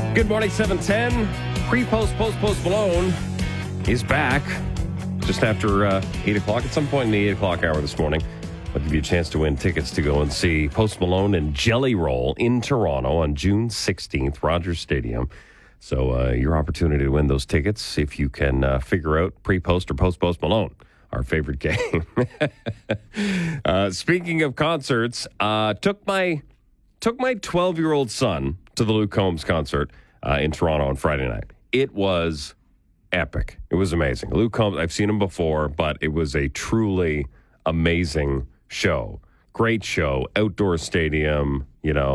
Good morning, 710. Pre-post, post Malone is back just after 8 o'clock. At some point in the 8 o'clock hour this morning, I'll give you a chance to win tickets to go and see Post Malone and Jelly Roll in Toronto on June 16th, Rogers Stadium. So your opportunity to win those tickets if you can figure out pre-post or post Malone, our favorite game. Speaking of concerts, took my 12-year-old son to the Luke Combs concert in Toronto on Friday night. It was epic. It was amazing. Luke Combs, I've seen him before, but it was a truly amazing show. Great show. Outdoor stadium,